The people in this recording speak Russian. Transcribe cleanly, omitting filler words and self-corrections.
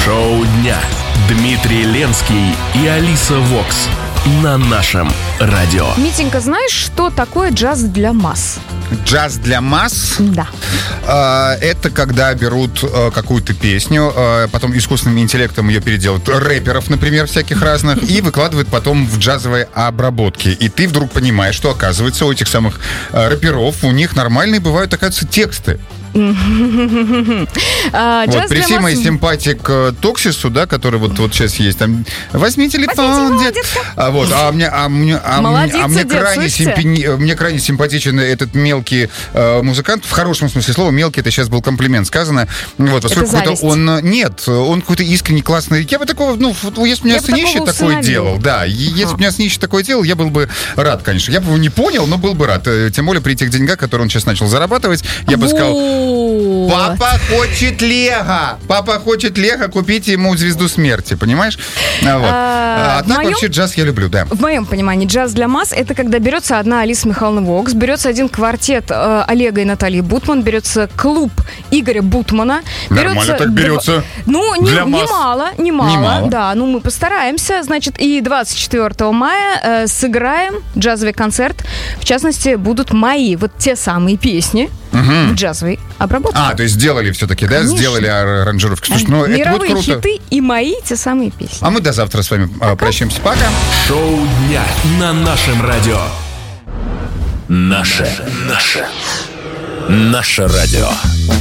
Шоу дня. Дмитрий Ленский и Алиса Вокс на нашем радио. Митенька, знаешь, что такое джаз для масс? Джаз для масс? Да. Это когда берут какую-то песню, потом искусственным интеллектом ее переделают, рэперов, например, всяких разных, и выкладывают потом в джазовые обработки. И ты вдруг понимаешь, что, оказывается, у этих самых рэперов, у них нормальные бывают, оказывается, тексты. Вот, при всей моей симпатии к Токсису, да, который вот сейчас есть, там, возьми телефон, дед. Мне крайне симпатичен этот мелкий музыкант, в хорошем смысле слова, мелкий, это сейчас был комплимент сказано. Вот, поскольку он какой-то искренне классный. Я бы такого, если бы меня Сынищий такое делал, да, если бы меня Сынищий такое делал, я был бы рад, конечно. Я бы его не понял, но был бы рад. Тем более при тех деньгах, которые он сейчас начал зарабатывать, я бы сказал: папа хочет Лего, купите ему звезду смерти, понимаешь? Однако вообще джаз я люблю, да. В моем понимании джаз для масс — это когда берется одна Алиса Михайловна Вокс, берется один квартет Олега и Натальи Бутман, берется клуб Игоря Бутмана. Нормально так берется. Немало. Да, мы постараемся. Значит, и 24 мая сыграем джазовый концерт. В частности, будут мои вот те самые песни в джазовой обработке. То есть сделали все-таки, да? Конечно. Сделали аранжировки. Слушай, мировые это будет круто. хиты и мои те самые песни. А мы до завтра с вами прощаемся. Пока. Шоу дня на нашем радио. Наше радио.